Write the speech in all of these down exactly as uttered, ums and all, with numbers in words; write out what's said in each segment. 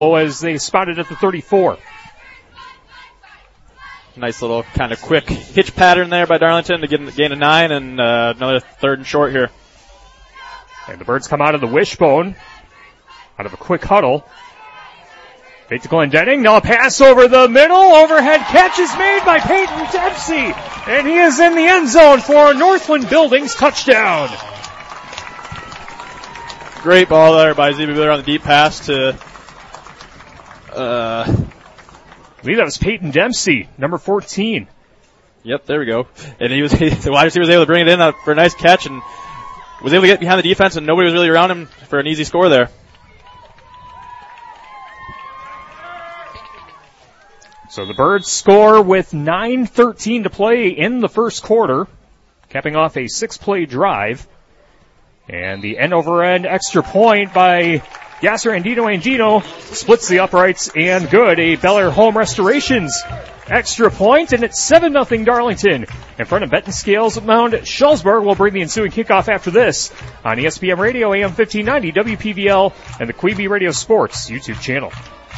as they spotted at the thirty-four. Nice little kind of quick hitch pattern there by Darlington to get gain a nine and uh, another third and short here. And the Birds come out of the wishbone, out of a quick huddle. Fake to Glendenning. Now a pass over the middle. Overhead catch is made by Peyton Dempsey. And he is in the end zone for Northland Buildings touchdown. Great ball there by Z B Wheeler on the deep pass to, uh, I believe that was Peyton Dempsey, number fourteen. Yep, there we go. And he was, the wide receiver was able to bring it in for a nice catch and was able to get behind the defense and nobody was really around him for an easy score there. So the Birds score with nine thirteen to play in the first quarter, capping off a six-play drive. And the end-over-end extra point by Yasser Andino Andino splits the uprights and good. A Bel Air Home Restorations extra point, and it's seven nothing Darlington. In front of Benton Scales Mount Schulzberg will bring the ensuing kickoff after this on E S P N Radio, A M fifteen ninety, W P V L, and the Quebe Radio Sports YouTube channel.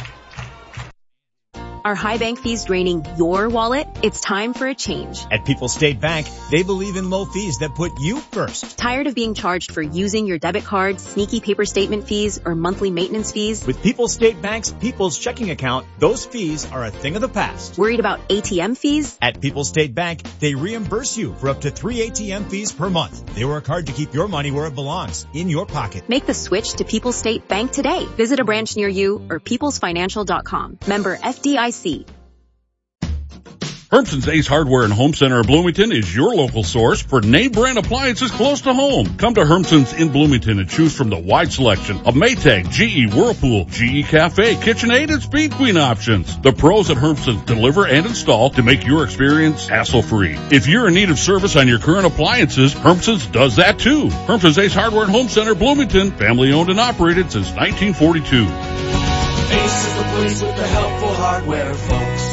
Are high bank fees draining your wallet? It's time for a change. At People's State Bank, they believe in low fees that put you first. Tired of being charged for using your debit card, sneaky paper statement fees, or monthly maintenance fees? With People's State Bank's People's Checking Account, those fees are a thing of the past. Worried about A T M fees? At People's State Bank, they reimburse you for up to three A T M fees per month. They work hard to keep your money where it belongs, in your pocket. Make the switch to People's State Bank today. Visit a branch near you or peoples financial dot com. Member F D I C. Hermson's Ace Hardware and Home Center of Bloomington is your local source for name brand appliances close to home. Come to Hermson's in Bloomington and choose from the wide selection of Maytag, G E, Whirlpool, G E Cafe, KitchenAid, and Speed Queen options. The pros at Hermson's deliver and install to make your experience hassle-free. If you're in need of service on your current appliances, Hermson's does that too. Hermson's Ace Hardware and Home Center, Bloomington, family owned and operated since nineteen forty-two. Ace is the place with the helpful hardware, folks.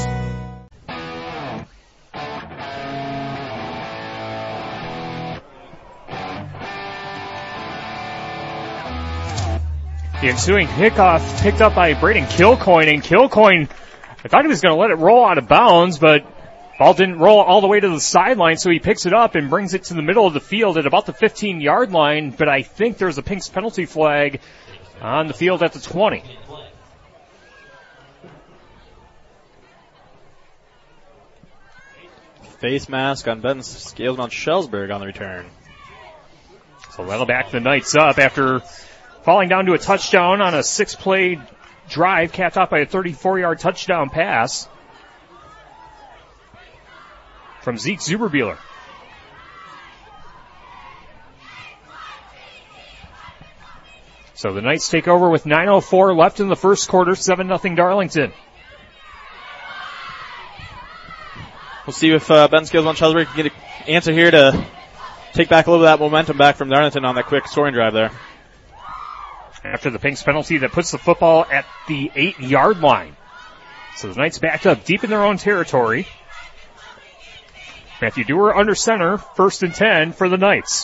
The ensuing kickoff picked up by Braden Kilcoyne, and Kilcoyne, I thought he was going to let it roll out of bounds, but ball didn't roll all the way to the sideline, so he picks it up and brings it to the middle of the field at about the fifteen-yard line, but I think there's a Pink's penalty flag on the field at the twenty. Face mask on Benton Scales Mount Schulzberg on the return. So that'll back the Knights up after falling down to a touchdown on a six-play drive, capped off by a thirty-four-yard touchdown pass from Zeke Zuberbuehler. So the Knights take over with nine oh four left in the first quarter, seven nothing Darlington. We'll see if uh, Benton Scales Mount Schulzberg can get an answer here to take back a little bit of that momentum back from Darlington on that quick scoring drive there. After the Pinks penalty that puts the football at the eight-yard line. So the Knights backed up deep in their own territory. Matthew Dewar under center, first and ten for the Knights.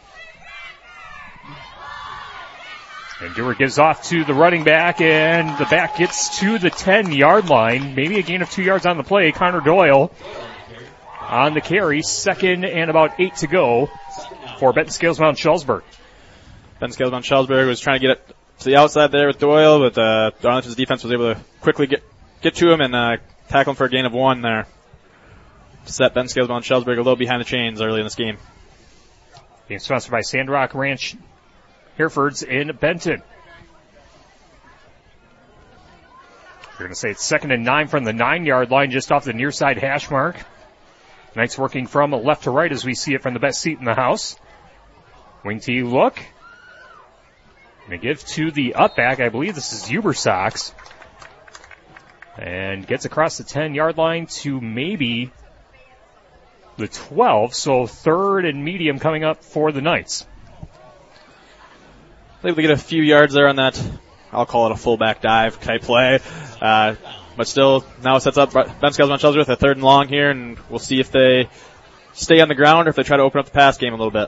And Dewar gives off to the running back, and the back gets to the ten-yard line. Maybe a gain of two yards on the play. Connor Doyle on the carry, second and about eight to go for Benton Scales Mount Schulzberg. Ben Scales Mount Schulzberg was trying to get it to the outside there with Doyle, but uh, Darlington's defense was able to quickly get get to him and uh, tackle him for a gain of one there. To set Ben Scales Mount Schulzberg a little behind the chains early in this game. Being sponsored by Sandrock Ranch Herefords in Benton. You're going to say it's second and nine from the nine-yard line, just off the near side hash mark. Knights working from left to right as we see it from the best seat in the house. Wing T look. They give to the up back. I believe this is Ubersox. And gets across the ten-yard line to maybe the twelve. So third and medium coming up for the Knights. Able to get a few yards there on that, I'll call it a fullback dive type play. Uh, but still, now it sets up Ben Scales Mount Schulzberg with a third and long here, and we'll see if they stay on the ground or if they try to open up the pass game a little bit.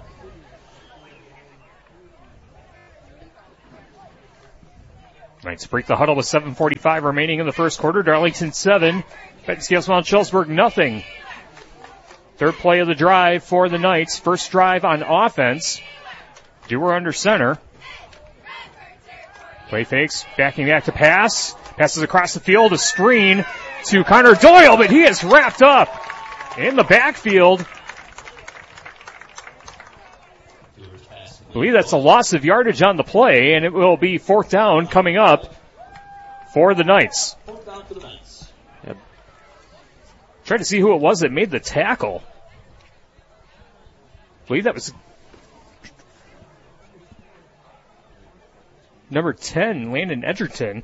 Knights break the huddle with seven forty-five remaining in the first quarter. Darlington seven, Benton Scales Mount Sheldsburg nothing. Third play of the drive for the Knights. First drive on offense. Dewar under center. Play fakes, backing back to pass. Passes across the field, a screen to Connor Doyle, but he is wrapped up in the backfield. I believe that's a loss of yardage on the play, and it will be fourth down coming up for the Knights. Fourth down for the Knights. Yep. Try to see who it was that made the tackle. I believe that was number ten, Landon Edgerton.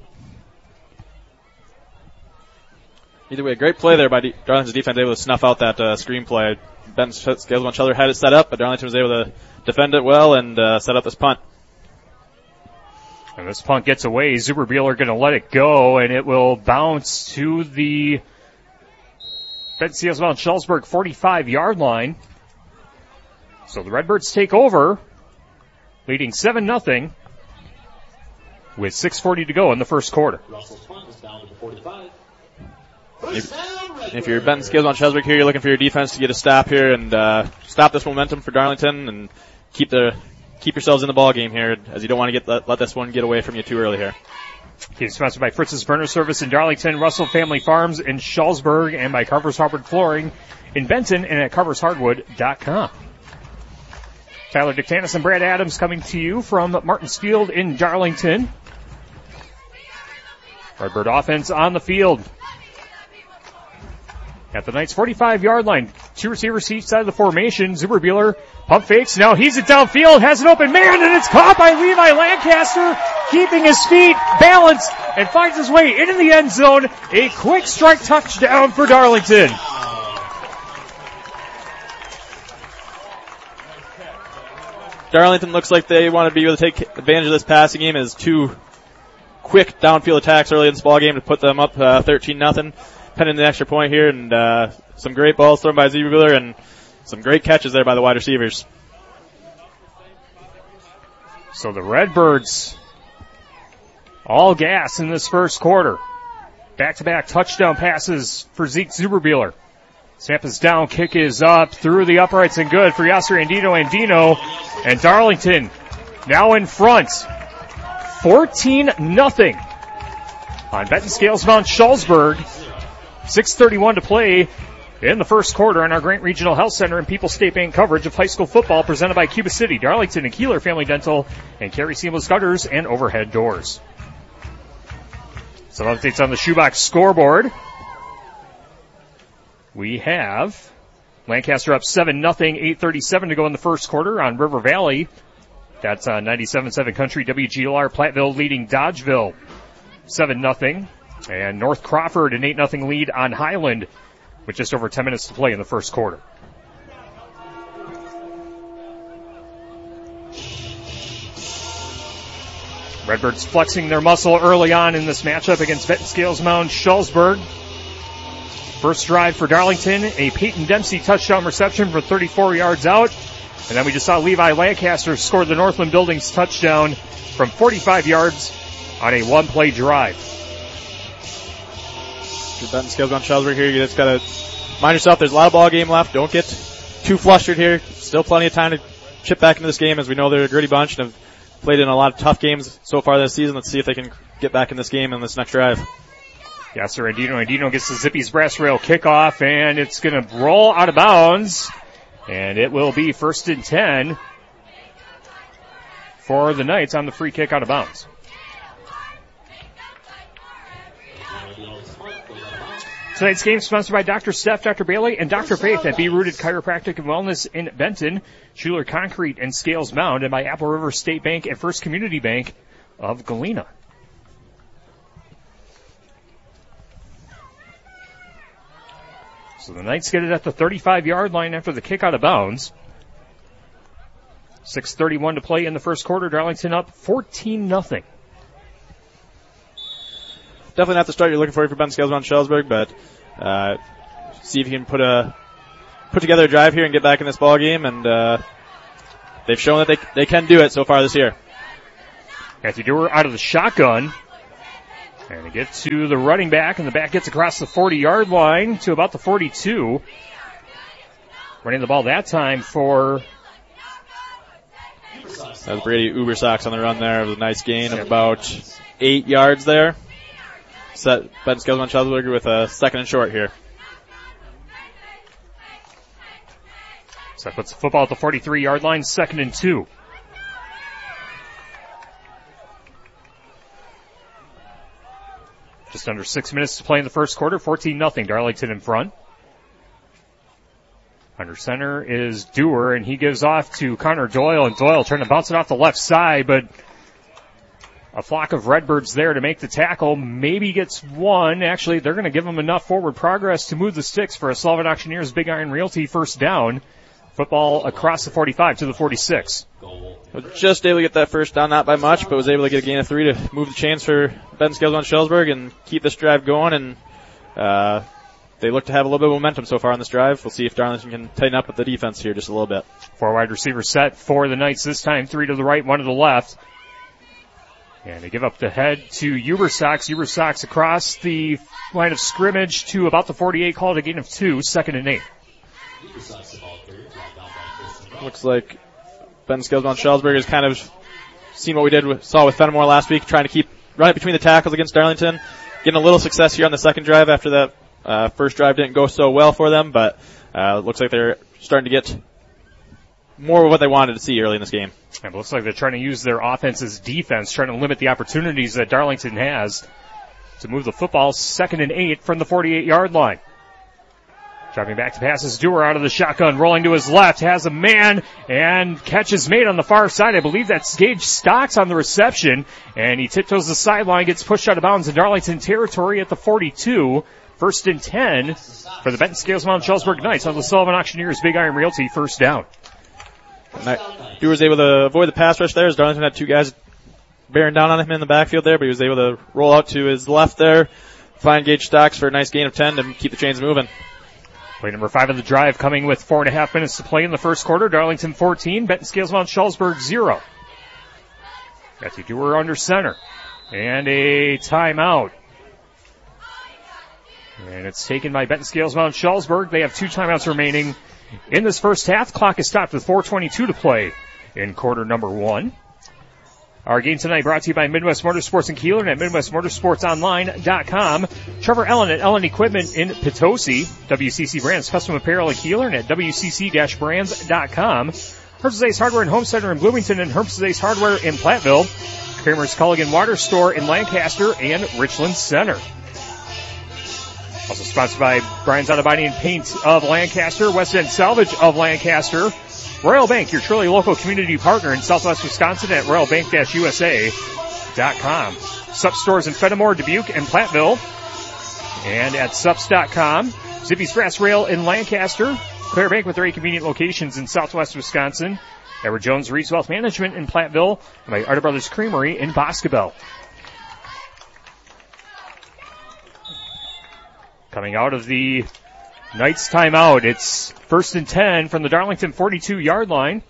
Either way, great play there by De- Darlington's defense, able to snuff out that uh, screen play. Benton Scales Mount Sheldsburg had it set up, but Darlington was able to defend it well and uh, set up this punt. And this punt gets away. Zuberbuehler going to let it go, and it will bounce to the Benton Scales Mount Sheldsburg forty-five-yard line. So the Redbirds take over, leading seven nothing with six forty to go in the first quarter. Russell's punt is down to the forty-five. If, if you're Benton Scales Mount Sheldsburg here, you're looking for your defense to get a stop here and uh, stop this momentum for Darlington and keep the keep yourselves in the ball game here, as you don't want to get let, let this one get away from you too early here. Team sponsored by Fritz's Burner Service in Darlington, Russell Family Farms in Sheldsburg, and by Carver's Hardwood Flooring in Benton and at carvers hardwood dot com. Tyler Dictanis and Brad Adams coming to you from Martins Field in Darlington. Redbird offense on the field. At the Knights' forty-five-yard line, two receivers each side of the formation. Zuberbuehler pump fakes. Now he's it downfield, has an open man, and it's caught by Levi Lancaster, keeping his feet balanced and finds his way into the end zone. A quick strike touchdown for Darlington. Darlington looks like they want to be able to take advantage of this passing game as two quick downfield attacks early in this ball game to put them up uh, thirteen nothing. Pending the extra point here, and uh, some great balls thrown by Zuberbuehler and some great catches there by the wide receivers. So the Redbirds all gas in this first quarter. Back-to-back touchdown passes for Zeke Zuberbuehler. Snap is down, kick is up, through the uprights and good for Yasser Andino Andino. And Darlington now in front. fourteen nothing on Benton Scales Mount Sheldsburg. six thirty-one to play in the first quarter on our Grant Regional Health Center and People's State Bank coverage of high school football presented by Cuba City, Darlington and Keeler Family Dental, and Carry Seamless Gutters and Overhead Doors. Some updates on the shoebox scoreboard. We have Lancaster up seven nothing, eight thirty-seven to go in the first quarter on River Valley. That's on ninety-seven point seven Country W G L R. Platteville leading Dodgeville seven nothing. And North Crawford an eight nothing lead on Highland with just over ten minutes to play in the first quarter. Redbirds flexing their muscle early on in this matchup against Benton Scales Mount Sheldsburg. First drive for Darlington, a Peyton Dempsey touchdown reception for thirty-four yards out. And then we just saw Levi Lancaster score the Northland Buildings touchdown from forty-five yards on a one-play drive. If you're Benton Scales Mount Sheldsburg here, you just gotta mind yourself, there's a lot of ball game left. Don't get too flustered here. Still plenty of time to chip back into this game, as we know they're a gritty bunch and have played in a lot of tough games so far this season. Let's see if they can get back in this game in this next drive. Yes, sir. Andino Andino gets the Zippy's brass rail kickoff, and it's going to roll out of bounds. And it will be first and ten for the Knights on the free kick out of bounds. Tonight's game is sponsored by Doctor Steph, Doctor Bailey, and Doctor Faith at Be Rooted Chiropractic and Wellness in Benton, Schuler Concrete and Scales Mound, and by Apple River State Bank and First Community Bank of Galena. So the Knights get it at the thirty-five-yard line after the kick out of bounds. six thirty-one to play in the first quarter. Darlington up fourteen nothing. Definitely not the start you're looking for for Benton Scales Mount Sheldsburg, but uh, see if you can put a put together a drive here and get back in this ball game. And uh, they've shown that they they can do it so far this year. Matthew Dewar out of the shotgun. And they get to the running back, and the back gets across the forty-yard line to about the forty-two. Running the ball that time for... That was Brady Ubersox on the run there. It was a nice gain of about eight yards there. Set Ben Skills on Schelsberger with a second and short here. So that puts the football at the forty-three-yard line, second and two. Just under six minutes to play in the first quarter, fourteen nothing, Darlington in front. Under center is Dewar, and he gives off to Connor Doyle, and Doyle trying to bounce it off the left side, but a flock of Redbirds there to make the tackle. Maybe gets one. Actually, they're going to give him enough forward progress to move the sticks for a Sullivan Auctioneers Big Iron Realty first down. Football across the forty-five to the forty-six. Was just able to get that first down, not by much, but was able to get a gain of three to move the chains for Ben Scales on Schelsberg and keep this drive going. And uh, they look to have a little bit of momentum so far on this drive. We'll see if Darlington can tighten up with the defense here just a little bit. Four wide receiver set for the Knights this time, three to the right, one to the left. And they give up the head to Ubersox. Ubersox across the line of scrimmage to about the forty-eight, called a gain of two, second and eight. Looks like Ben Scales on Schelsberg has kind of seen what we did with, saw with Fenimore last week, trying to keep right between the tackles against Darlington. Getting a little success here on the second drive after that uh, first drive didn't go so well for them, but uh, looks like they're starting to get more of what they wanted to see early in this game. And it looks like they're trying to use their offense's defense, trying to limit the opportunities that Darlington has to move the football, second and eight from the forty-eight-yard line. Dropping back to passes, Dewar out of the shotgun, rolling to his left, has a man, and catch is made on the far side. I believe that's Gage Stocks on the reception, and he tiptoes the sideline, gets pushed out of bounds in Darlington territory at the forty-two. First and ten for the Benton Scales Mount Schelsberg Knights on the Sullivan Auctioneers Big Iron Realty first down. Dewar was able to avoid the pass rush there as Darlington had two guys bearing down on him in the backfield there, but he was able to roll out to his left there, find Gage Stocks for a nice gain of ten to keep the chains moving. Play number five of the drive coming with four and a half minutes to play in the first quarter. Darlington fourteen, Benton Scales Mount Schelsberg zero. Matthew Dewar under center. And a timeout. And it's taken by Benton Scales Mount Schelsberg. They have two timeouts remaining in this first half. Clock is stopped with four twenty-two to play in quarter number one. Our game tonight brought to you by Midwest Motorsports in Keeler and at Midwest Motorsports Online dot com. Trevor Ellen at Ellen Equipment in Potosi. W C C Brands Custom Apparel in Keeler and at W C C brands dot com. Herbst Ace Hardware and Home Center in Bloomington and Herbst Ace Hardware in Platteville. Kramer's Culligan Water Store in Lancaster and Richland Center. Also sponsored by Brian's Auto Body and Paint of Lancaster, West End Salvage of Lancaster, Royal Bank, your truly local community partner in Southwest Wisconsin at royal bank dash u s a dot com. Sup stores in Fenimore, Dubuque, and Platteville, and at sups dot com. Zippy's Grass Rail in Lancaster, Clear Bank with three convenient locations in Southwest Wisconsin, Edward Jones Reeds Wealth Management in Platteville, and by Arda Brothers Creamery in Boscobel. Coming out of the Knights timeout, it's first and ten from the Darlington forty-two-yard line.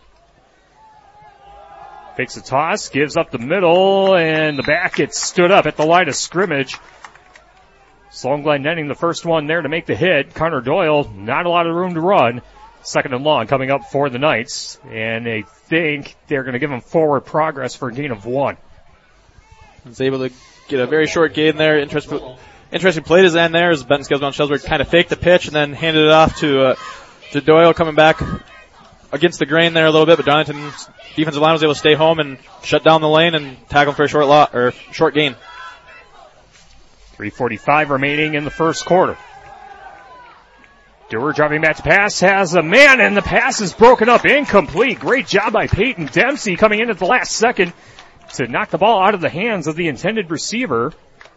Fakes a toss, gives up the middle, and the back gets stood up at the line of scrimmage. Sloan Glen netting the first one there to make the hit. Connor Doyle, not a lot of room to run. Second and long coming up for the Knights, and they think they're going to give him forward progress for a gain of one. Was able to get a very short gain there. Interesting. Interesting play design there as Benton Scales Mount Schelsberg kind of faked the pitch and then handed it off to uh, to Doyle coming back against the grain there a little bit, but Darlington's defensive line was able to stay home and shut down the lane and tackle him for a short lot or short gain. three forty-five remaining in the first quarter. Dewar dropping back to pass, has a man, and the pass is broken up, incomplete. Great job by Peyton Dempsey coming in at the last second to knock the ball out of the hands of the intended receiver.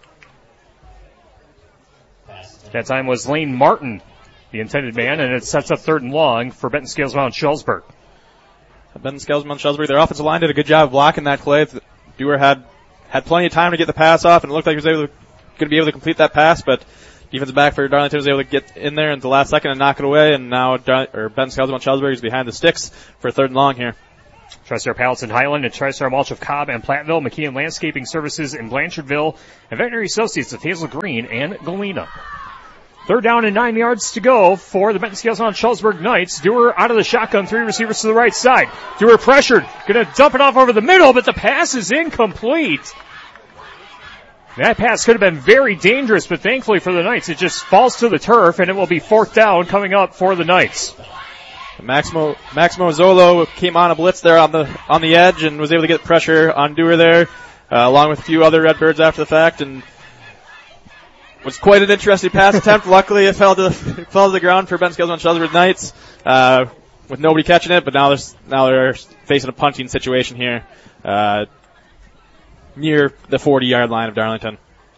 That time was Lane Martin, the intended man, and it sets up third and long for Benton Scales Mount Schelsberg. Benton Scales Mount Schelsberg, their offensive line did a good job of blocking that play. Dewar had had plenty of time to get the pass off, and it looked like he was able to, going to be able to complete that pass, but defensive back for Darlington was able to get in there at the last second and knock it away, and now Dar- or Benton Scales Mount Schelsberg is behind the sticks for third and long here. TriStar Pallets in Highland and TriStar Mulch of Cobb and Platteville, McKeon Landscaping Services in Blanchardville, and Veterinary Associates of Hazel Green and Galena. Third down and nine yards to go for the Benton Scales on Shullsburg Knights. Dewar out of the shotgun, three receivers to the right side. Dewar pressured, gonna dump it off over the middle, but the pass is incomplete. That pass could have been very dangerous, but thankfully for the Knights, it just falls to the turf, and it will be fourth down coming up for the Knights. Maximo, Maximo Zolo came on a blitz there on the, on the edge and was able to get pressure on Dewar there, uh, along with a few other Redbirds after the fact, and was quite an interesting pass attempt. Luckily it fell to, it fell to the ground for Benton Scales on Shullsburg Knights, uh, with nobody catching it, but now there's, now they're facing a punting situation here, uh, near the forty yard line of Darlington.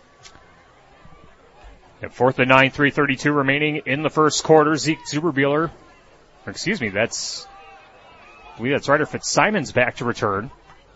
At fourth and nine, three thirty-two remaining in the first quarter. Zeke Zuberbuehler, or excuse me, that's, I believe that's Ryder Fitzsimon's back to return.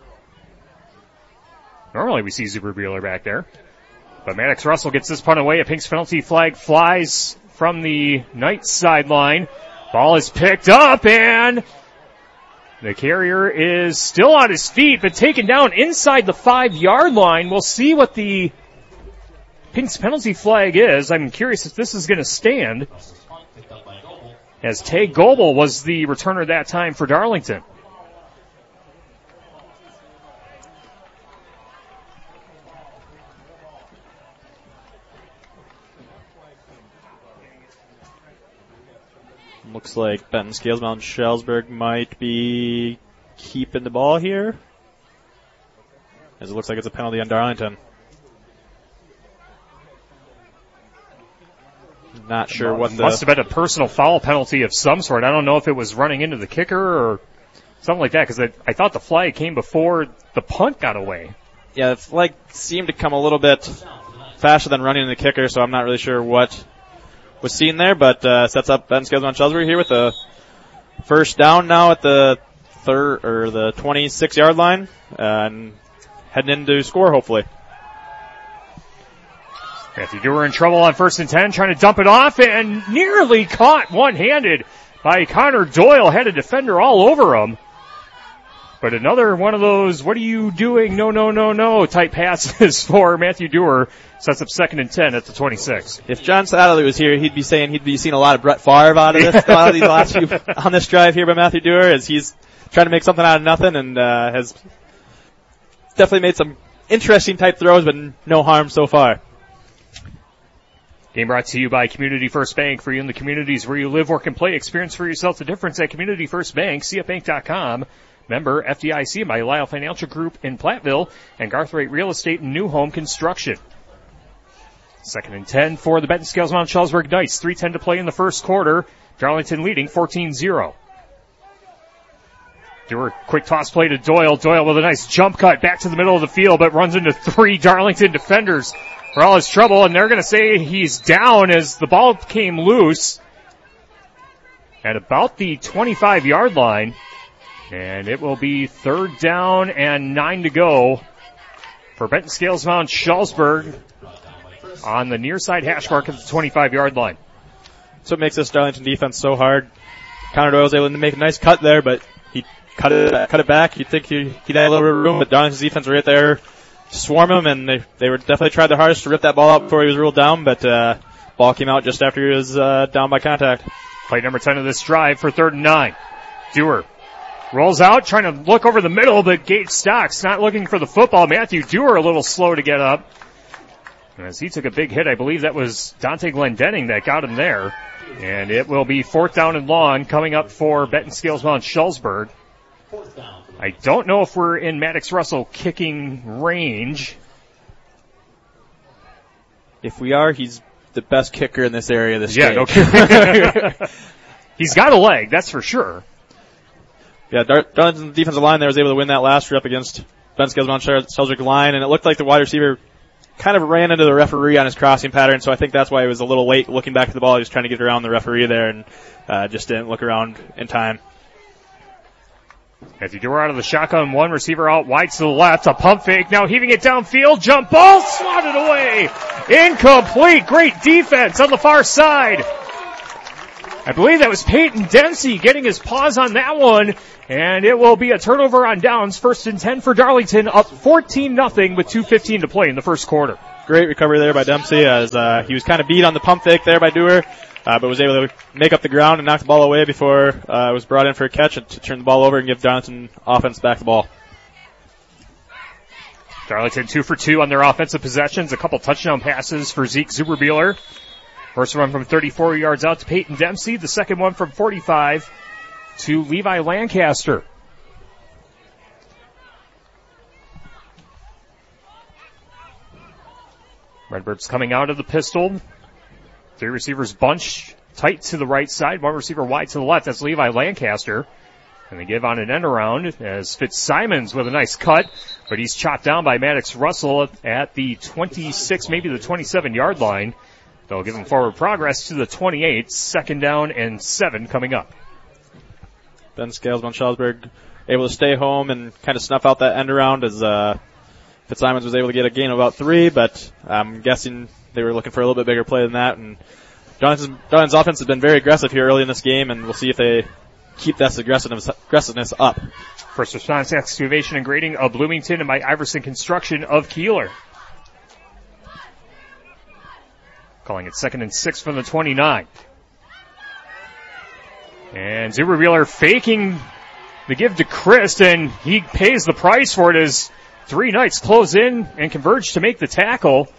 Normally we see Zuberbuehler back there. But Maddox Russell gets this punt away. A Pink's penalty flag flies from the Knights sideline. Ball is picked up and the carrier is still on his feet, but taken down inside the five-yard line. We'll see what the Pink's penalty flag is. I'm curious if this is going to stand, as Tay Goebel was the returner that time for Darlington. Looks like Benton Scales Mountain Shullsburg might be keeping the ball here, as it looks like it's a penalty on Darlington. Not sure what the... Must have been a personal foul penalty of some sort. I don't know if it was running into the kicker or something like that, because I, I thought the flag came before the punt got away. Yeah, the flag seemed to come a little bit faster than running into the kicker, so I'm not really sure what was seen there, but uh, sets up Benton Scales on Shullsburg here with a first down now at the third or the twenty-six yard line, uh, and heading in to score hopefully. Matthew Dewar in trouble on first and ten, trying to dump it off and nearly caught one-handed by Connor Doyle. Had a defender all over him. But another one of those, what are you doing? No, no, no, no type passes for Matthew Dewar. Sets up second and ten at the twenty-six. If John Sadley was here, he'd be saying he'd be seeing a lot of Brett Favre out of this, out of these last few, on this drive here by Matthew Dewar, as he's trying to make something out of nothing and, uh, has definitely made some interesting type throws, but no harm so far. Game brought to you by Community First Bank. For you in the communities where you live, work, and play, experience for yourself the difference at Community First Bank, C F bank dot com. Member F D I C by Lyle Financial Group in Platteville and Garthwaite Real Estate and New Home Construction. Second and ten for the Benton Scales Mountain Shullsburg Knights. three ten to play in the first quarter. Darlington leading fourteen zero. Dewar, quick toss play to Doyle. Doyle with a nice jump cut back to the middle of the field, but runs into three Darlington defenders for all his trouble, and they're going to say he's down as the ball came loose at about the twenty-five yard line. And it will be third down and nine to go for Benton Scales Mountain Shullsburg on the near side hash mark at the twenty-five yard line. So it makes this Darlington defense so hard. Connor Doyle was able to make a nice cut there, but he cut it, cut it back. You'd think he'd, he'd had a little bit of room, but Darlington's defense were right there to swarm him, and they, they were definitely tried their hardest to rip that ball out before he was ruled down, but, uh, ball came out just after he was, uh, down by contact. Play number ten of this drive for third and nine. Dewar rolls out, trying to look over the middle, but Gage Stocks not looking for the football. Matthew Dewar a little slow to get up. And as he took a big hit, I believe that was Dante Glendenning that got him there. And it will be fourth down and long coming up for Benton Scales Mountain Shullsburg. I don't know if we're in Maddox Russell kicking range. If we are, he's the best kicker in this area this yeah, game. Okay. He's got a leg, that's for sure. Yeah, Dar- Darlington's defensive line there was able to win that last rep against Benton Scales Mountain Shullsburg line, and it looked like the wide receiver kind of ran into the referee on his crossing pattern, so I think that's why he was a little late looking back at the ball. He was trying to get around the referee there and uh, just didn't look around in time. Matthew Dewar out of the shotgun, one receiver out wide to the left, a pump fake, now heaving it downfield, jump ball, swatted away, incomplete, great defense on the far side. I believe that was Peyton Dempsey getting his paws on that one, and it will be a turnover on downs. First and ten for Darlington, up fourteen nothing with two fifteen to play in the first quarter. Great recovery there by Dempsey as uh, he was kind of beat on the pump fake there by Dewar, uh, but was able to make up the ground and knock the ball away before uh, it was brought in for a catch and to turn the ball over and give Darlington offense back the ball. Darlington two for two on their offensive possessions. A couple touchdown passes for Zeke Zuberbuehler. First one from thirty-four yards out to Peyton Dempsey. The second one from forty-five to Levi Lancaster. Redbirds coming out of the pistol. Three receivers bunch tight to the right side. One receiver wide to the left. That's Levi Lancaster. And they give on an end around as Fitzsimons with a nice cut, but he's chopped down by Maddox Russell at the twenty-six, maybe the twenty-seven yard line. They'll give him forward progress to the twenty-eight. Second down and seven coming up. Ben Scales von Schallsburg able to stay home and kind of snuff out that end around as uh, Fitzsimons was able to get a gain of about three, but I'm guessing they were looking for a little bit bigger play than that. And Jonathan's, Jonathan's offense has been very aggressive here early in this game, and we'll see if they keep that aggressiveness, aggressiveness up. First response excavation and grading of Bloomington and by Iverson Construction of Keeler. Calling it second and six from the twenty-nine. And Zuberbuehler faking the give to Christ, and he pays the price for it as three Knights close in and converge to make the tackle.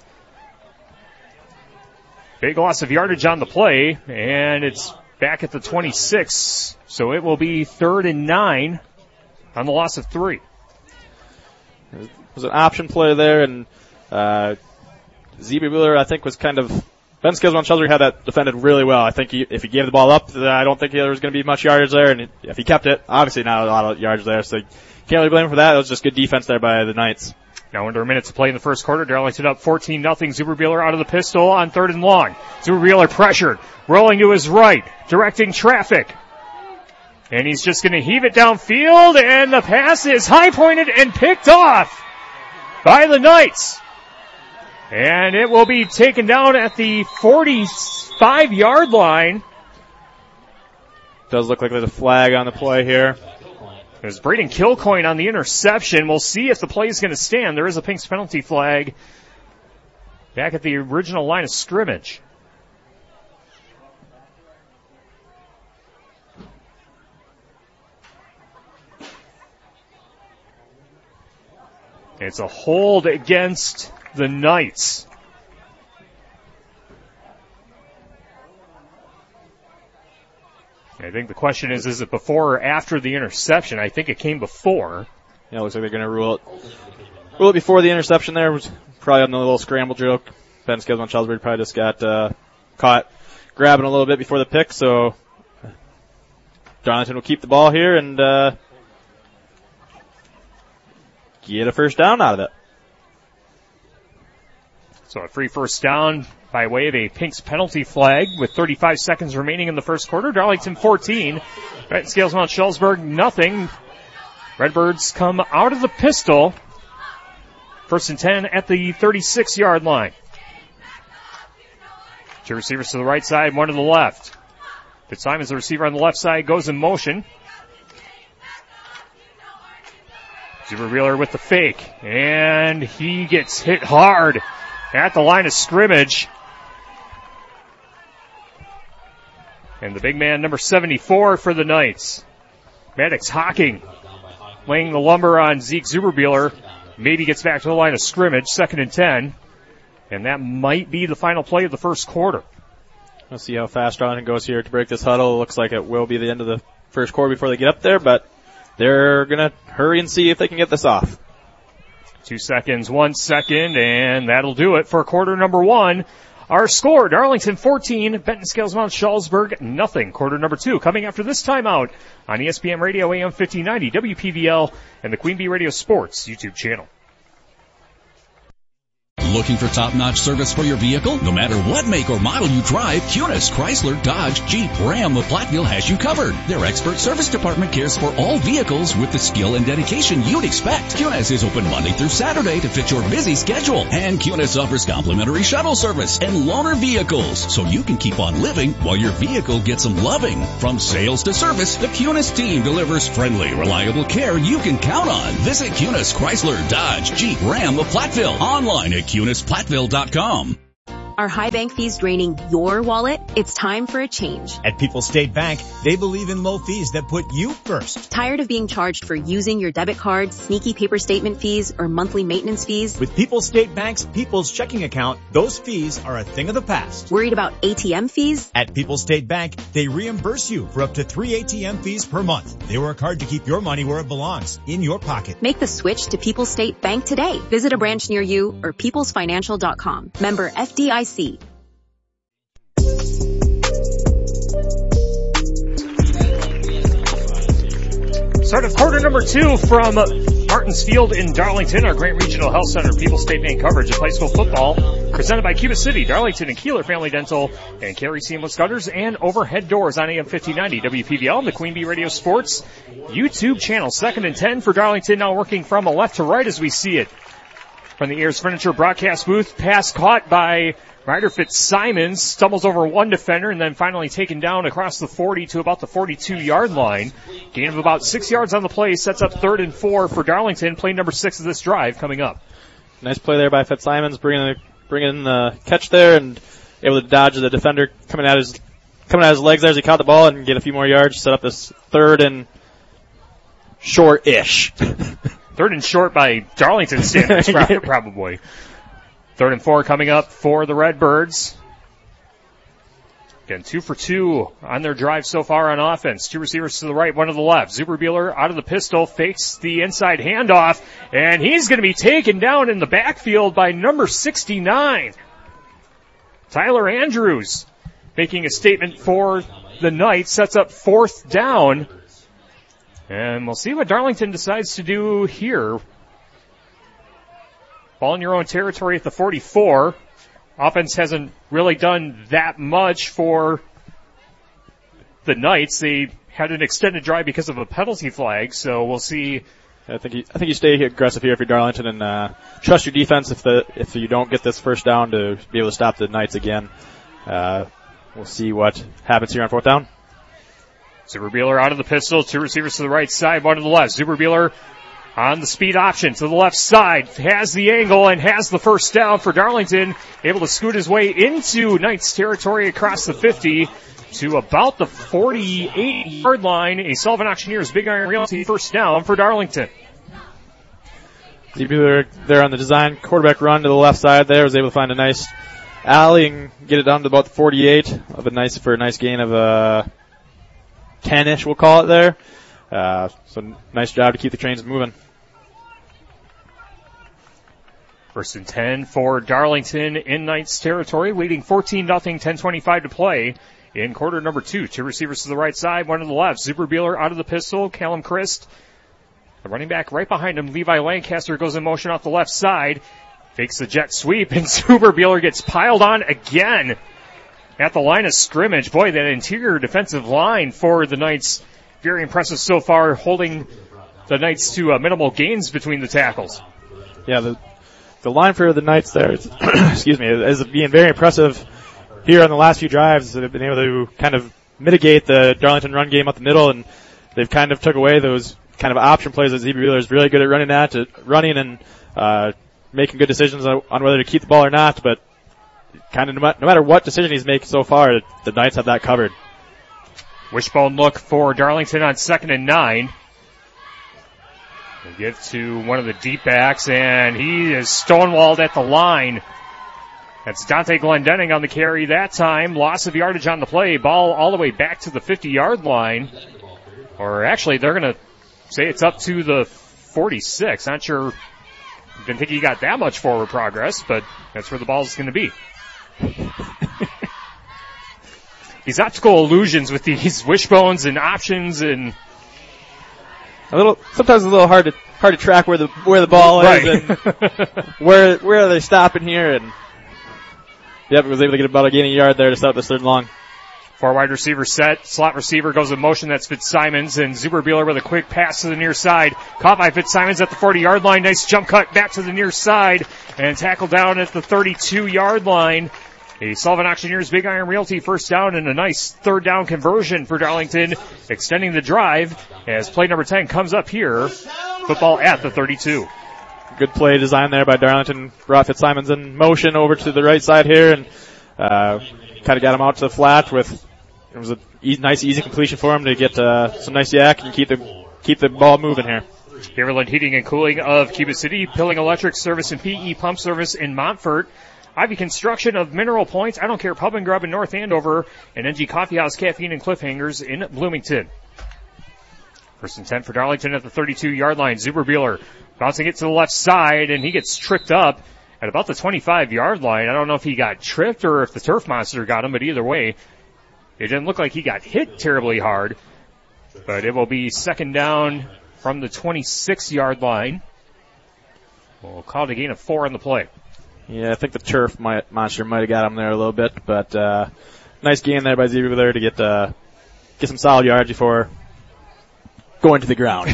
Big loss of yardage on the play, and it's back at the twenty-six, so it will be third and nine on the loss of three. It was an option play there, and uh, Zuberbuehler, I think, was kind of... Ben Scales von Schallsburg had that defended really well. I think he, if he gave the ball up, I don't think there was going to be much yardage there, and if he kept it, obviously not a lot of yardage there, so can't really blame him for that. It was just good defense there by the Knights. Now under a minute to play in the first quarter. Darlington up fourteen nothing. Zuberbuehler out of the pistol on third and long. Zuberbuehler pressured, rolling to his right, directing traffic. And he's just going to heave it downfield, and the pass is high-pointed and picked off by the Knights. And it will be taken down at the forty-five yard line. Does look like there's a flag on the play here. There's Braden Kilcoyne on the interception. We'll see if the play is going to stand. There is a Pink's penalty flag back at the original line of scrimmage. It's a hold against the Knights. I think the question is, is it before or after the interception? I think it came before. Yeah, it looks like they're going to rule it. Rule it before the interception there. Was probably on the little scramble drill. Ben Scales von Schallsburg probably just got uh, caught grabbing a little bit before the pick, so Jonathan will keep the ball here and uh, get a first down out of it. So a free first down by way of a Pink's penalty flag with thirty-five seconds remaining in the first quarter. Darlington fourteen. Benton Scales Mount Schallsburg nothing. Redbirds come out of the pistol. First and ten at the thirty-six yard line. Two receivers to the right side, one to the left. Fitzsimons, the receiver on the left side, goes in motion. Zuberbuehler with the fake, and he gets hit hard at the line of scrimmage. And the big man, number seventy-four for the Knights, Maddox Hocking, laying the lumber on Zeke Zuberbuehler. Maybe gets back to the line of scrimmage, second and ten. And that might be the final play of the first quarter. We'll see how fast Jonathan goes here to break this huddle. It looks like it will be the end of the first quarter before they get up there, but they're going to hurry and see if they can get this off. Two seconds, one second, and that'll do it for quarter number one. Our score, Darlington fourteen, Benton Scales Mount Schallsburg nothing. Quarter number two coming after this timeout on E S P N Radio A M fifteen ninety, W P V L, and the Queen Bee Radio Sports YouTube channel. Looking for top-notch service for your vehicle? No matter what make or model you drive, Kunis, Chrysler, Dodge, Jeep, Ram of Platteville has you covered. Their expert service department cares for all vehicles with the skill and dedication you'd expect. Kunis is open Monday through Saturday to fit your busy schedule. And Kunis offers complimentary shuttle service and loaner vehicles, so you can keep on living while your vehicle gets some loving. From sales to service, the Kunis team delivers friendly, reliable care you can count on. Visit Kunis, Chrysler, Dodge, Jeep, Ram of Platteville. Online at kunis platteville dot com. Are high bank fees draining your wallet? It's time for a change. At People's State Bank, they believe in low fees that put you first. Tired of being charged for using your debit card, sneaky paper statement fees, or monthly maintenance fees? With People's State Bank's People's Checking Account, those fees are a thing of the past. Worried about A T M fees? At People's State Bank, they reimburse you for up to three A T M fees per month. They work hard to keep your money where it belongs, in your pocket. Make the switch to People's State Bank today. Visit a branch near you or peoples financial dot com. Member F D I C. Start of quarter number two from Martins Field in Darlington, our Grant Regional Health Center, People's State Bank coverage of high school football, presented by Cuba City, Darlington and Keeler Family Dental, and Carey Seamless Gutters and Overhead Doors on A M fifteen ninety W P B L and the Queen Bee Radio Sports YouTube channel. Second and ten for Darlington, now working from a left to right as we see it. From the Ayers Furniture broadcast booth, pass caught by Ryder Fitzsimons, stumbles over one defender and then finally taken down across the forty to about the forty-two yard line. Gain of about six yards on the play, sets up third and four for Darlington. Play number six of this drive coming up. Nice play there by Fitzsimons, bringing the, bringing the catch there and able to dodge the defender coming at his, coming at his legs there as he caught the ball and get a few more yards, set up this third and short-ish. Third and short by Darlington standards, probably. Third and four coming up for the Redbirds. Again, two for two on their drive so far on offense. Two receivers to the right, one to the left. Zuberbuehler out of the pistol, fakes the inside handoff, and he's going to be taken down in the backfield by number sixty-nine. Tyler Andrews making a statement for the Knights, sets up fourth down. And we'll see what Darlington decides to do here. Ball in your own territory at the forty-four. Offense hasn't really done that much for the Knights. They had an extended drive because of a penalty flag, so we'll see. I think you, I think you stay aggressive here if you're Darlington and uh, trust your defense if the if you don't get this first down to be able to stop the Knights again. Uh, we'll see what happens here on fourth down. Zuberbuehler out of the pistol, two receivers to the right side, one to the left. Zuberbuehler on the speed option to the left side, has the angle and has the first down for Darlington, able to scoot his way into Knights territory across the fifty to about the forty-eight yard line. A Sullivan Auctioneers Big Iron Realty first down for Darlington. Zuberbuehler there on the design quarterback run to the left side there, was able to find a nice alley and get it down to about the forty-eight of a nice for a nice gain of uh ten-ish, we'll call it there. Uh, so nice job to keep the trains moving. First and ten for Darlington in Knights territory, leading fourteen nothing, ten twenty-five to play in quarter number two. Two receivers to the right side, one to the left. Zuberbuehler out of the pistol, Callum Christ. The running back right behind him, Levi Lancaster, goes in motion off the left side. Fakes the jet sweep, and Zuberbuehler gets piled on again at the line of scrimmage. Boy, that interior defensive line for the Knights, very impressive so far, holding the Knights to uh, minimal gains between the tackles. Yeah, the the line for the Knights there, is, excuse me, is being very impressive here on the last few drives. They've been able to kind of mitigate the Darlington run game up the middle, and they've kind of took away those kind of option plays that Zuberbuehler is really good at running at, to running and uh, making good decisions on, on whether to keep the ball or not, but kind of no matter what decision he's made so far, the Knights have that covered. Wishbone look for Darlington on second and nine. They give to one of the deep backs, and he is stonewalled at the line. That's Dante Glendenning on the carry that time. Loss of yardage on the play. Ball all the way back to the fifty-yard line. Or actually, they're going to say it's up to the forty-six. Not sure. Didn't think he got that much forward progress, but that's where the ball is going to be. These optical illusions with these wishbones and options and a little, sometimes a little hard to hard to track where the where the ball is right. and where where are they stopping here. And yep, was able to get about a gain a yard there to start this third and long. Four wide receiver set. Slot receiver goes in motion. That's Fitzsimons. And Zuberbuehler with a quick pass to the near side. Caught by Fitzsimons at the forty-yard line. Nice jump cut back to the near side. And tackled down at the thirty-two-yard line. A Sullivan Auctioneers Big Iron Realty first down and a nice third down conversion for Darlington, extending the drive as play number ten comes up here. Football at the thirty-two. Good play design there by Darlington. Brought Fitzsimons in motion over to the right side here and uh, kind of got him out to the flat with. It was a e- nice, easy completion for him to get uh, some nice yak and keep the keep the ball moving here. Haverland Heating and Cooling of Cuba City, Pilling Electric Service and P E Pump Service in Montfort, Ivy Construction of Mineral Point, I Don't Care Pub and Grub in North Andover, and N G Coffee House Caffeine and Cliffhangers in Bloomington. First and ten for Darlington at the thirty-two-yard line. Zuberbuehler bouncing it to the left side, and he gets tripped up at about the twenty-five-yard line. I don't know if he got tripped or if the turf monster got him, but either way, it didn't look like he got hit terribly hard. But it will be second down from the twenty-six-yard line. We'll call it a gain of four on the play. Yeah, I think the turf might, monster might have got him there a little bit, but uh, nice gain there by Zuberbuehler to get uh, get some solid yards before going to the ground.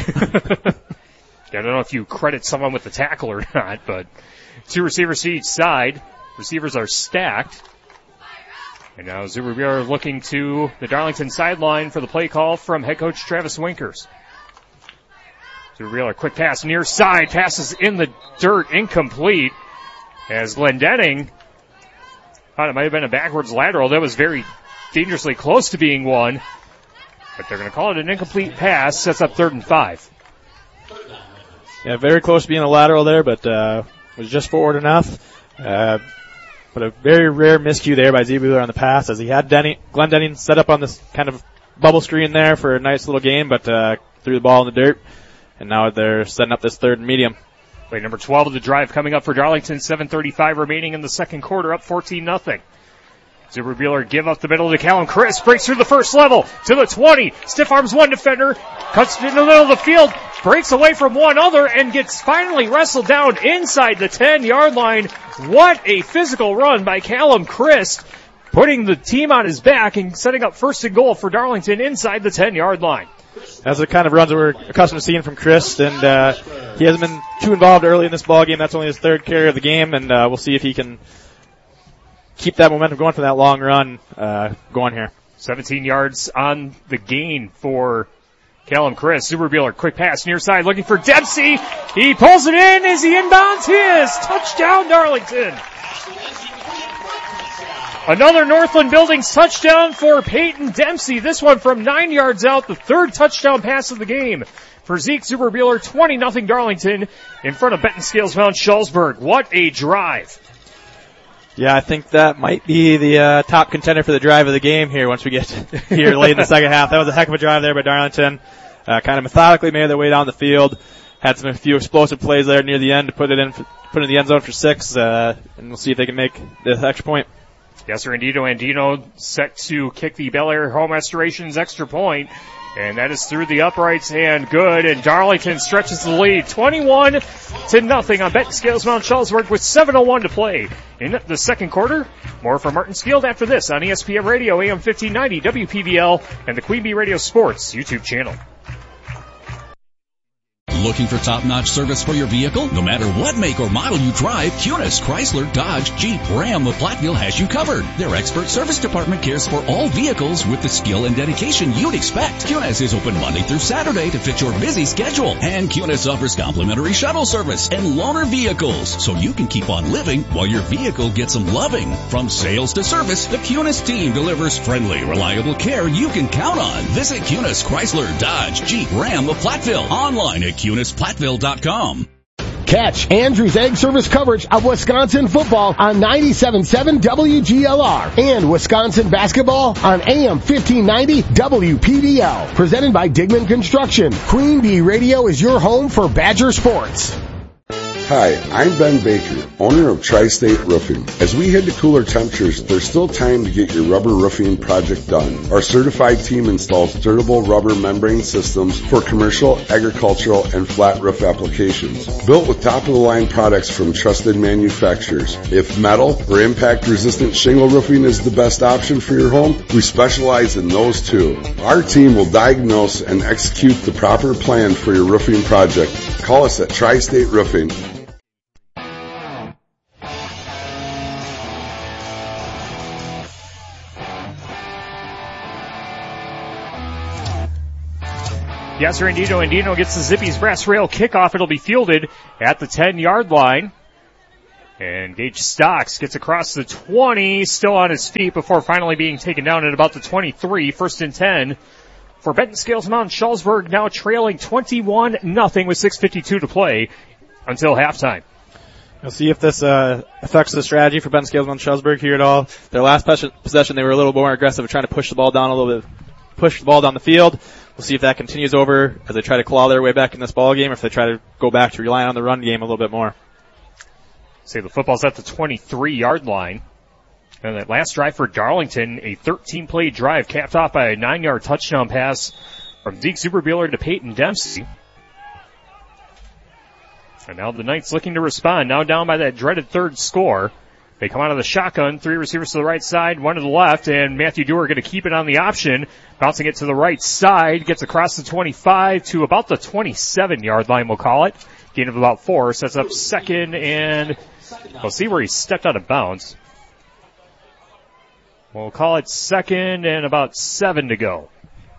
I don't know if you credit someone with the tackle or not, but two receivers to each side. Receivers are stacked. And now Zuberbuehler looking to the Darlington sideline for the play call from head coach Travis Winkers. Zuberbuehler, quick pass near side, passes in the dirt, incomplete. As Glendenning thought it might have been a backwards lateral. That was very dangerously close to being one. But they're going to call it an incomplete pass. Sets up third and five. Yeah, very close to being a lateral there, but uh, was just forward enough. Uh, but a very rare miscue there by Zuberbuehler on the pass, as he had Denny, Glendenning set up on this kind of bubble screen there for a nice little game, but uh, threw the ball in the dirt. And now they're setting up this third and medium. Play number twelve of the drive coming up for Darlington. seven thirty-five remaining in the second quarter, up fourteen nothing. Zuberbuehler give up the middle to Callum Chris. Breaks through the first level to the twenty. Stiff arms one defender. Cuts into the middle of the field. Breaks away from one other and gets finally wrestled down inside the ten-yard line. What a physical run by Callum Chris, putting the team on his back and setting up first and goal for Darlington inside the ten-yard line. That's the kind of runs that we're accustomed to seeing from Chris, and uh, he hasn't been too involved early in this ball game. That's only his third carry of the game, and uh, we'll see if he can keep that momentum going for that long run uh, going here. seventeen yards on the gain for Callum Chris. Zuberbuehler, quick pass near side, looking for Dempsey. He pulls it in as he inbounds his. Touchdown, Darlington. Another Northland Buildings touchdown for Peyton Dempsey. This one from nine yards out, the third touchdown pass of the game for Zeke Zuberbuehler. twenty nothing Darlington in front of Benton Scales Mount Schulzberg. What a drive. Yeah, I think that might be the uh, top contender for the drive of the game here once we get here late in the second half. That was a heck of a drive there by Darlington. Uh, kind of methodically made their way down the field. Had some a few explosive plays there near the end to put it in, for, put it in the end zone for six, uh, and we'll see if they can make the extra point. Yes, sir, Andino Andino set to kick the Bel Air Home Restoration's extra point, and that is through the uprights and good, and Darlington stretches the lead twenty-one to nothing on Benton Scales Mount Schulzberg with seven oh one to play in the second quarter. More from Martinsfield after this on E S P N Radio, A M fifteen ninety, W P V L, and the Queen Bee Radio Sports YouTube channel. Looking for top-notch service for your vehicle? No matter what make or model you drive, Cunis, Chrysler, Dodge, Jeep, Ram of Platteville has you covered. Their expert service department cares for all vehicles with the skill and dedication you'd expect. Cunis is open Monday through Saturday to fit your busy schedule. And Cunis offers complimentary shuttle service and loaner vehicles, so you can keep on living while your vehicle gets some loving. From sales to service, the Cunis team delivers friendly, reliable care you can count on. Visit Cunis, Chrysler, Dodge, Jeep, Ram of Platteville online at Cunis Platteville dot com. Catch Andrew's Egg Service coverage of Wisconsin football on ninety-seven point seven W G L R and Wisconsin basketball on A M fifteen ninety W P V L. Presented by Digman Construction. Queen Bee Radio is your home for Badger sports. Hi, I'm Ben Baker, owner of Tri-State Roofing. As we head to cooler temperatures, there's still time to get your rubber roofing project done. Our certified team installs durable rubber membrane systems for commercial, agricultural, and flat roof applications. Built with top-of-the-line products from trusted manufacturers. If metal or impact-resistant shingle roofing is the best option for your home, we specialize in those too. Our team will diagnose and execute the proper plan for your roofing project. Call us at Tri-State Roofing. Yasser Andino. Andino gets the Zippy's brass rail kickoff. It'll be fielded at the ten-yard line. And Gage Stocks gets across the twenty, still on his feet before finally being taken down at about the twenty-three. First and ten for Benton Scales Mountain Shullsburg, now trailing twenty-one nothing with six fifty-two to play until halftime. We'll see if this uh, affects the strategy for Benton Scales Mountain Shullsburg here at all. Their last possession, they were a little more aggressive, trying to push the ball down a little bit, push the ball down the field. We'll see if that continues over as they try to claw their way back in this ball game, or if they try to go back to relying on the run game a little bit more. Say the football's at the twenty-three-yard line. And that last drive for Darlington, a thirteen-play drive capped off by a nine-yard touchdown pass from Zeke Zuberbuehler to Peyton Dempsey. And now the Knights looking to respond, now down by that dreaded third score. They come out of the shotgun, three receivers to the right side, one to the left, and Matthew Dewar going to keep it on the option, bouncing it to the right side, gets across the twenty-five to about the twenty-seven-yard line, we'll call it. Gain of about four, sets up second, and we'll see where he stepped out of bounds. We'll call it second and about seven to go.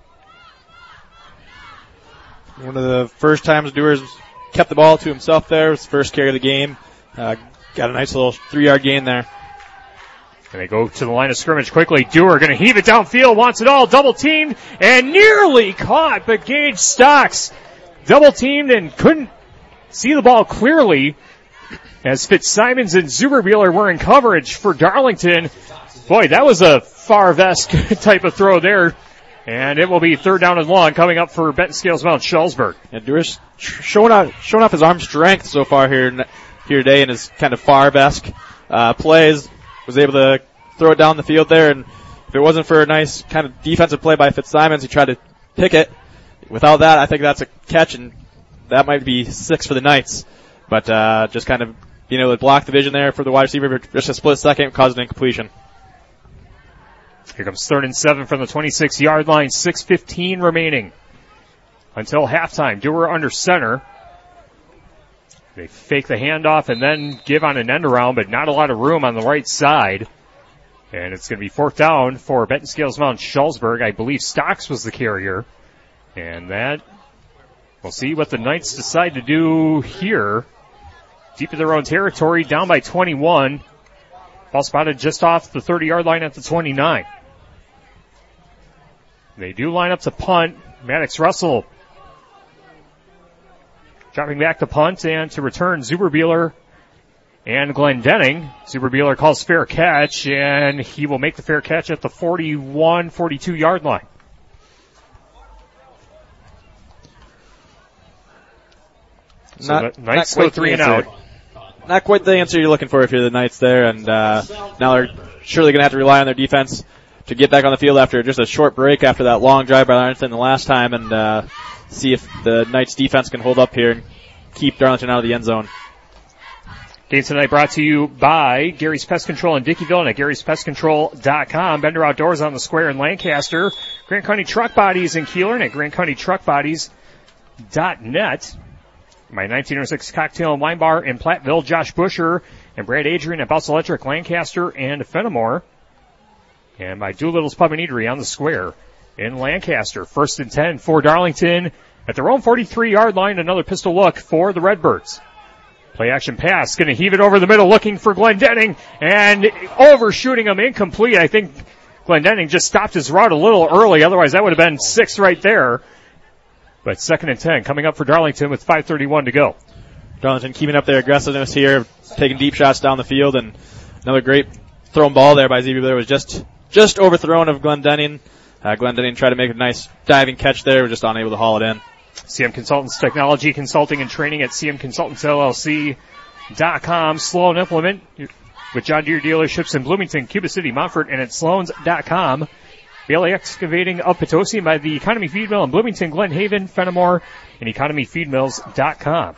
One of the first times Dewar's kept the ball to himself there. It was the first carry of the game. Uh, got a nice little three-yard gain there. And they go to the line of scrimmage quickly. Dewar going to heave it downfield, wants it all, double teamed, and nearly caught, but Gage Stocks double teamed and couldn't see the ball clearly as Fitzsimons and Zuberbuehler were in coverage for Darlington. Boy, that was a Favre-esque type of throw there. And it will be third down and long coming up for Benton Scales Mountain Shullsburg. And Dewar's showing out, showing off his arm strength so far here, here today in his kind of Favre-esque, uh, plays. Was able to throw it down the field there, and if it wasn't for a nice kind of defensive play by Fitzsimons, he tried to pick it. Without that, I think that's a catch, and that might be six for the Knights. But, uh, just kind of being able to block the vision there for the wide receiver for just a split second caused an incompletion. Here comes third and seven from the twenty-six-yard line, six fifteen remaining until halftime. Dewar under center. They fake the handoff and then give on an end around, but not a lot of room on the right side. And it's going to be fourth down for Benton Scales Mountain Shullsburg. I believe Stocks was the carrier. And that, we'll see what the Knights decide to do here. Deep in their own territory, down by twenty-one. Ball spotted just off the thirty-yard line at the twenty-nine. They do line up to punt. Maddox Russell dropping back to punt, and to return Zuberbuehler and Glendenning. Zuberbuehler calls fair catch, and he will make the fair catch at the forty-one, forty-two-yard line. So not, the Knights not go three and out. Not quite the answer you're looking for if you're the Knights there, and uh, now they're surely going to have to rely on their defense to get back on the field after just a short break after that long drive by Darlington the last time, and uh, see if the Knights defense can hold up here and keep Darlington out of the end zone. Game tonight brought to you by Gary's Pest Control in Dickeyville and at garys pest control dot com. Bender Outdoors on the Square in Lancaster. Grant County Truck Bodies in Keeler and at grant county truck bodies dot net. My nineteen oh six Cocktail and Wine Bar in Platteville, Josh Busher and Brad Adrian at Bouse Electric, Lancaster and Fenimore. And by Doolittle's Pub and Eatery on the Square in Lancaster. First and ten for Darlington at their own forty-three-yard line. Another pistol look for the Redbirds. Play action pass, going to heave it over the middle, looking for Glendenning, and overshooting him, incomplete. I think Glendenning just stopped his route a little early, otherwise that would have been six right there. But second and ten coming up for Darlington with five thirty-one to go. Darlington keeping up their aggressiveness here, taking deep shots down the field, and another great thrown ball there by Zuberbuehler was just just overthrown of Glendenning. Uh, Glendenning tried to make a nice diving catch there, was just unable to haul it in. C M Consultants Technology Consulting and Training at C M Consultants L L C dot com. Sloan Implement with John Deere dealerships in Bloomington, Cuba City, Montfort, and at Sloans dot com. Bailey Excavating of Potosi by the Economy Feed Mill in Bloomington, Glen Haven, Fenimore, and economy feed mills dot com.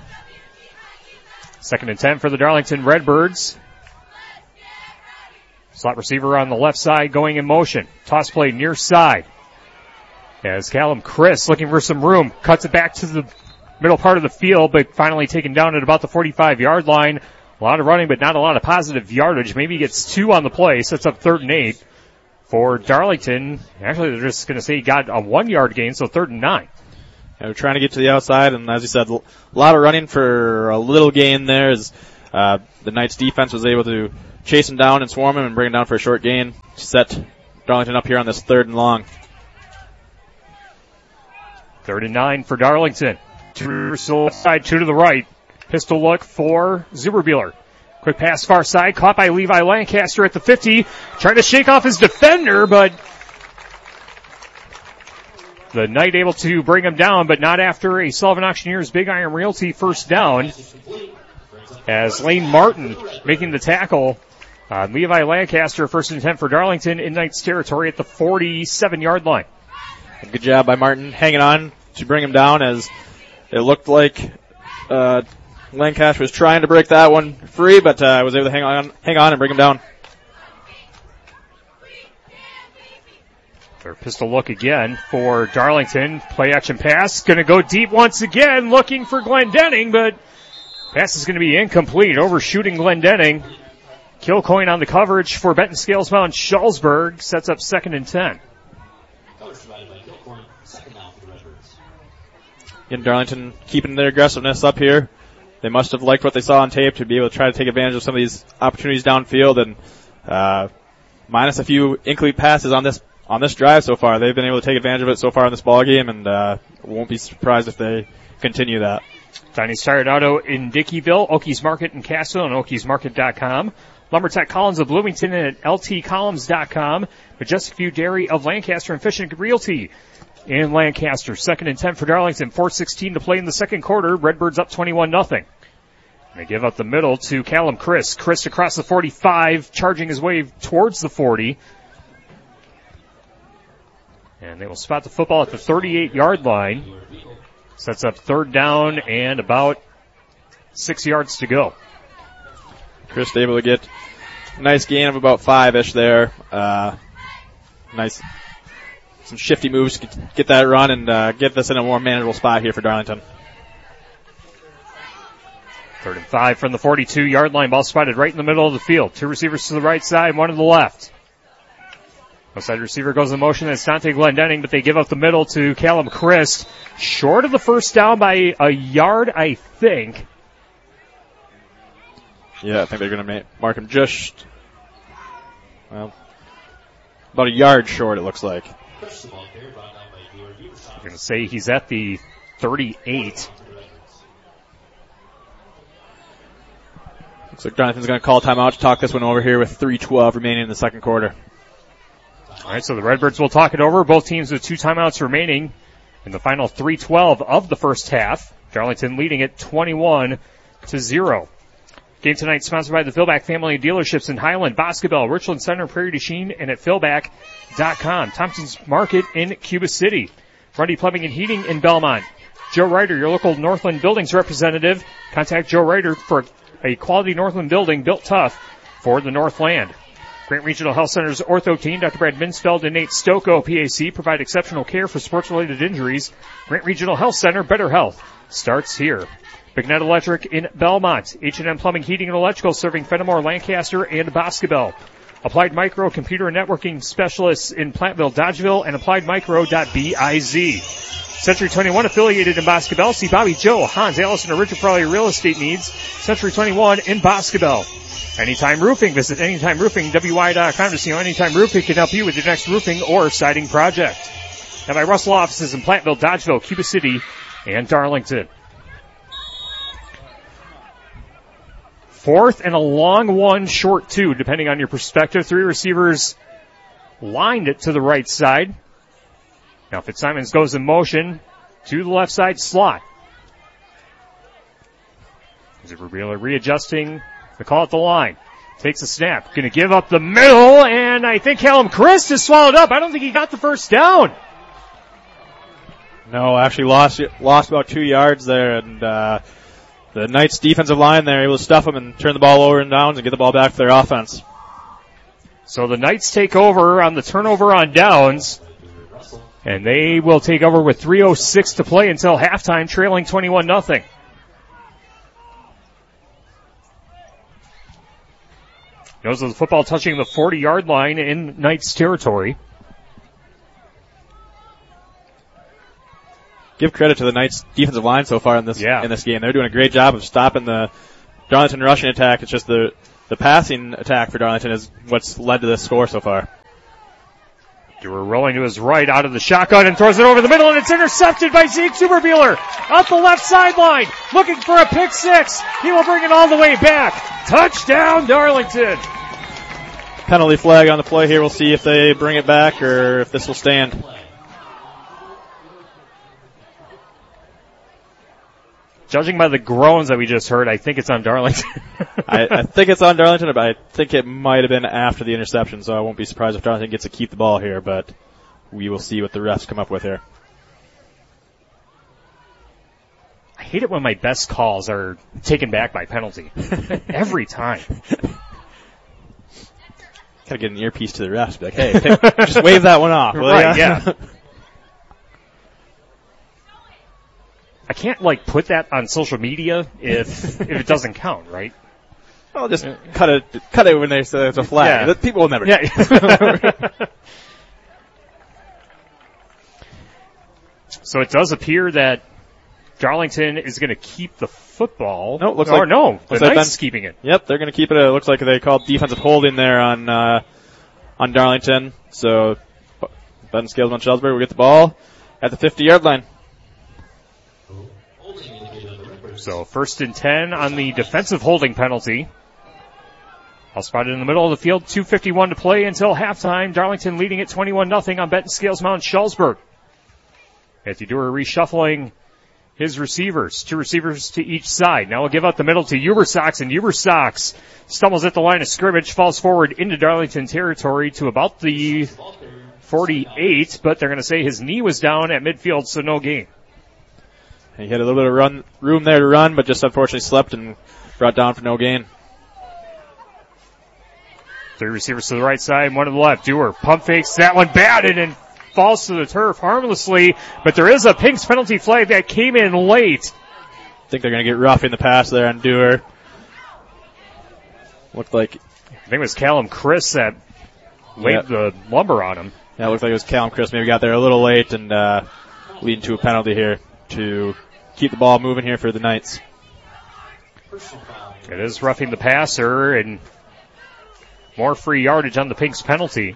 Second and ten for the Darlington Redbirds. Slot receiver on the left side going in motion. Toss play near side. As Callum Chris looking for some room. Cuts it back to the middle part of the field, but finally taken down at about the forty-five yard line. A lot of running, but not a lot of positive yardage. Maybe gets two on the play. Sets up third and eight for Darlington. Actually, they're just going to say he got a one yard gain, so third and nine. Yeah, we're trying to get to the outside, and as you said, a lot of running for a little gain there as uh, the Knights defense was able to chase him down and swarm him and bring him down for a short gain. Set Darlington up here on this third and long. Third and nine for Darlington. Two to the left side, two to the right. Pistol look for Zuberbuehler. Quick pass far side, caught by Levi Lancaster at the fifty. Trying to shake off his defender, but the Knight able to bring him down, but not after a Sullivan Auctioneers Big Iron Realty first down. As Lane Martin making the tackle. Uh, Levi Lancaster, first and ten for Darlington in Knights territory at the forty-seven yard line. Good job by Martin hanging on to bring him down as it looked like uh, Lancaster was trying to break that one free, but uh, was able to hang on, hang on and bring him down. Their pistol look again for Darlington. Play action pass. Going to go deep once again, looking for Glendenning, but pass is going to be incomplete. Overshooting Glendenning. Kilcoyne on the coverage for Benton Scalesbound Schallsburg. Sets up second and ten. In Darlington keeping their aggressiveness up here. They must have liked what they saw on tape to be able to try to take advantage of some of these opportunities downfield, and uh, minus a few incomplete passes on this on this drive so far, they've been able to take advantage of it so far in this ball game, and uh, won't be surprised if they continue that. Tiny's Tire and Auto in Dickeyville, Okies Market in Castle, and okies market dot com. LumberTech Collins of Bloomington and at L T Collins dot com. Majestic View Dairy of Lancaster and Fishing Realty in Lancaster. Second and ten for Darlington. four sixteen to play in the second quarter. Redbirds up twenty-one nothing. They give up the middle to Callum Chris. Chris across the forty-five, charging his way towards the forty. And they will spot the football at the thirty-eight yard line. Sets up third down and about six yards to go. Chris able to get a nice gain of about five-ish there. Uh, nice. Some shifty moves to get that run and uh, get this in a more manageable spot here for Darlington. Third and five from the forty-two yard line. Ball spotted right in the middle of the field. Two receivers to the right side, one to the left. Outside receiver goes in motion. That's Dante Glendenning, but they give up the middle to Callum Christ. Short of the first down by a yard, I think. Yeah, I think they're going to mark him just, well, about a yard short, it looks like. I'm going to say he's at the thirty-eight. Looks like Jonathan's going to call timeout to talk this one over here with three twelve remaining in the second quarter. All right, so the Redbirds will talk it over. Both teams with two timeouts remaining in the final three twelve of the first half. Darlington leading it twenty-one to zero. Game tonight sponsored by the Philback Family Dealerships in Highland, Boscobel, Richland Center, Prairie du Chien, and at Philback dot com. Thompson's Market in Cuba City. Grundy Plumbing and Heating in Belmont. Joe Ryder, your local Northland Buildings representative. Contact Joe Ryder for a quality Northland building built tough for the Northland. Grant Regional Health Center's ortho team, Doctor Brad Minsfeld and Nate Stocco, P A C, provide exceptional care for sports-related injuries. Grant Regional Health Center, better health starts here. Bignet Electric in Belmont. H and M Plumbing, Heating, and Electrical serving Fenimore, Lancaster, and Boscobel. Applied Micro Computer and Networking Specialists in Platteville, Dodgeville, and applied micro dot biz. Century twenty-one affiliated in Boscobel. See Bobby, Joe, Hans, Allison, or Richard for all your real estate needs. Century twenty-one in Boscobel. Anytime Roofing. Visit Anytime Roofing, W Y dot com to see how Anytime Roofing can help you with your next roofing or siding project. Now by Russell offices in Platteville, Dodgeville, Cuba City, and Darlington. Fourth and a long one, short two, depending on your perspective. Three receivers lined it to the right side. Now Fitzsimons goes in motion to the left side slot. Zuberbuehler readjusting the call at the line. Takes a snap. Going to give up the middle, and I think Callum Christ is swallowed up. I don't think he got the first down. No, actually lost lost about two yards there, and uh, the Knights defensive line there able to stuff them and turn the ball over and downs and get the ball back to their offense. So the Knights take over on the turnover on downs, and they will take over with three oh six to play until halftime, trailing twenty-one nothing. Goes with the football touching the forty-yard line in Knights territory. Give credit to the Knights defensive line so far in this yeah. in this game. They're doing a great job of stopping the Darlington rushing attack. It's just the the passing attack for Darlington is what's led to this score so far. Dewar rolling to his right out of the shotgun and throws it over the middle, and it's intercepted by Zeke Zuberbuehler up the left sideline, looking for a pick six. He will bring it all the way back. Touchdown, Darlington. Penalty flag on the play here. We'll see if they bring it back or if this will stand. Judging by the groans that we just heard, I think it's on Darlington. I, I think it's on Darlington, but I think it might have been after the interception, so I won't be surprised if Darlington gets to keep the ball here, but we will see what the refs come up with here. I hate it when my best calls are taken back by penalty. Every time. Gotta get an earpiece to the refs. Be like, hey, pick, just wave that one off. Will Right, ya? yeah. I can't, like, put that on social media if if it doesn't count, right? Well, just cut it cut it when they say it's a flag. Yeah. People will never yeah. So it does appear that Darlington is going to keep the football. No, it looks or like no, the looks like Knights Ben, keeping it. Yep, they're going to keep it. It looks like they called defensive holding there on uh, on Darlington. So Ben Scales on Schellsburg will get the ball at the fifty-yard line. So first and ten on the defensive holding penalty. All spotted in the middle of the field. two fifty-one to play until halftime. Darlington leading at twenty-one nothing on Benton Scales Mount Schellsburg. Matthew Dewar reshuffling his receivers. Two receivers to each side. Now we'll give up the middle to Ubersox, and Ubersox stumbles at the line of scrimmage, falls forward into Darlington territory to about the forty-eight, but they're going to say his knee was down at midfield, so no gain. He had a little bit of run room there to run, but just unfortunately slept and brought down for no gain. Three receivers to the right side, one to the left. Dewar pump fakes that one, batted and falls to the turf harmlessly, but there is a Pinks penalty flag that came in late. I think they're going to get rough in the pass there on Dewar. Looked like, I think it was Callum Chris that laid yeah. the lumber on him. Yeah, it looked like it was Callum Chris. Maybe got there a little late and uh, leading to a penalty here to keep the ball moving here for the Knights. It is roughing the passer and more free yardage on the Pinks penalty.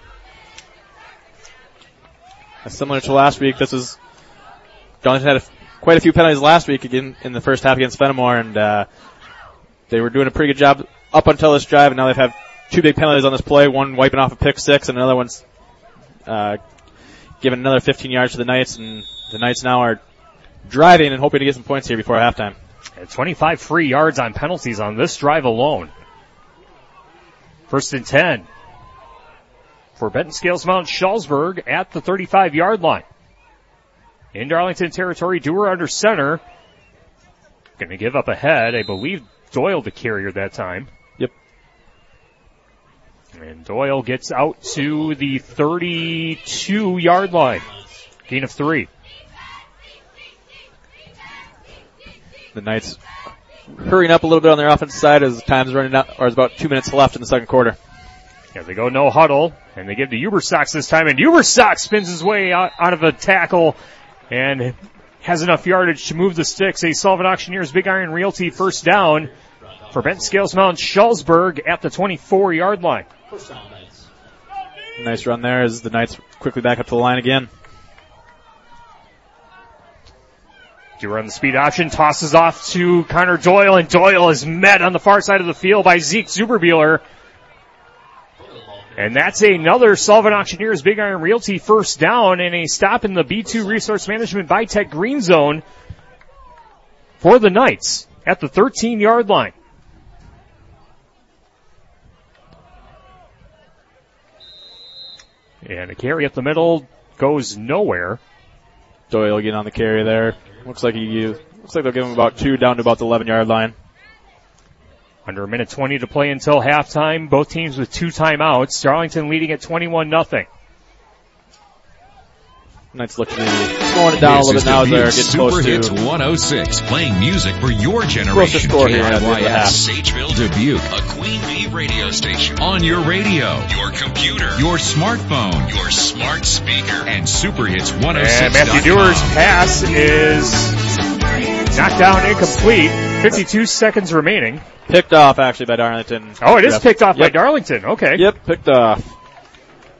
Similar to last week, this is Darlington had a, quite a few penalties last week again in the first half against Fenimore, and uh, they were doing a pretty good job up until this drive, and now they've had two big penalties on this play, one wiping off a pick six, and another one's uh, giving another fifteen yards to the Knights, and the Knights now are driving and hoping to get some points here before halftime. And twenty-five free yards on penalties on this drive alone. First and ten for Benton Scales Mount Schellsburg at the thirty-five-yard line. In Darlington territory, Dewar under center. Going to give up ahead. I believe Doyle the carrier that time. Yep. And Doyle gets out to the thirty-two-yard line. Gain of three. The Knights hurrying up a little bit on their offensive side as time's running out, or there's about two minutes left in the second quarter. Yeah, they go no huddle, and they give to Ubersox this time, and Ubersox spins his way out, out of a tackle and has enough yardage to move the sticks. A Sullivan Auctioneers Big Iron Realty first down for Benton Scales Mount Schellsburg at the twenty-four-yard line. Nice run there as the Knights quickly back up to the line again. Dewar on the speed option, tosses off to Connor Doyle, and Doyle is met on the far side of the field by Zeke Zuberbuehler. And that's another Sullivan Auctioneers Big Iron Realty first down and a stop in the B two Resource Management Bitech Green Zone for the Knights at the thirteen-yard line. And a carry up the middle goes nowhere. Doyle getting on the carry there. Looks like he looks like they'll give him about two down to about the eleven-yard line. Under a minute twenty to play until halftime. Both teams with two timeouts. Darlington leading at twenty-one nothing. Knights look to be slowing it down this a little bit now as they're getting Super close Hits to one oh six, playing music for your close to generation. score here at the end of the half. Sageville, Dubuque, a Queen Bee radio station. On your radio, your computer, your smartphone, your smart speaker, and Super Hits one oh six. And Matthew Dewar's pass is knocked down incomplete. fifty-two seconds remaining. Picked off actually by Darlington. Oh, it is Yep. picked off Yep. by Darlington. Okay. Yep, picked off.